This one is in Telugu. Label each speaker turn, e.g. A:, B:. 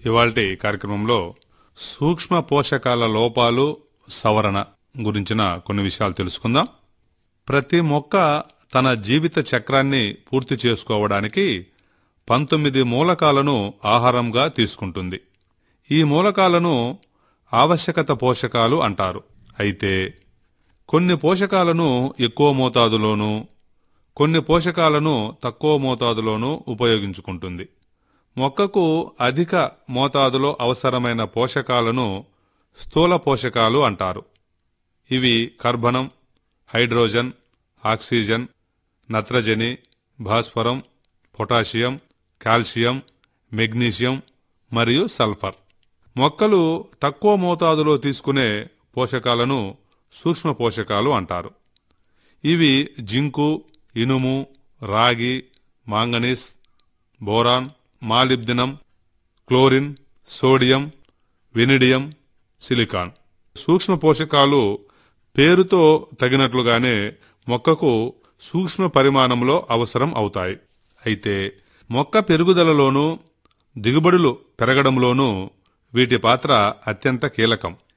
A: ఇవాల్టి కార్యక్రమంలో సూక్ష్మ పోషకాల లోపాలు సవరణ గురించిన కొన్ని విషయాలు తెలుసుకుందాం. ప్రతి మొక్క తన జీవిత చక్రాన్ని పూర్తి చేసుకోవడానికి 19 మూలకాలను ఆహారంగా తీసుకుంటుంది. ఈ మూలకాలను ఆవశ్యకత పోషకాలు అంటారు. అయితే కొన్ని పోషకాలను ఎక్కువ మోతాదులోనూ కొన్ని పోషకాలను తక్కువ మోతాదులోనూ ఉపయోగించుకుంటుంది. మొక్కకు అధిక మోతాదులో అవసరమైన పోషకాలను స్థూల పోషకాలు అంటారు. ఇవి కర్బనం, హైడ్రోజన్, ఆక్సిజన్, నత్రజని, భాస్వరం, పొటాషియం, కాల్షియం, మెగ్నీషియం మరియు సల్ఫర్. మొక్కలు తక్కువ మోతాదులో తీసుకునే పోషకాలను సూక్ష్మ పోషకాలు అంటారు. ఇవి జింకు, ఇనుము, రాగి, manganese, boron, molybdenum, chlorine, sodium, vanadium, silicon. సూక్ష్మ పోషకాలు పేరుతో తగినట్లుగానే మొక్కకు సూక్ష్మ పరిమాణంలో అవసరం అవుతాయి. అయితే మొక్క పెరుగుదలలోనూ దిగుబడులు పెరగడంలోనూ వీటి పాత్ర అత్యంత కీలకం.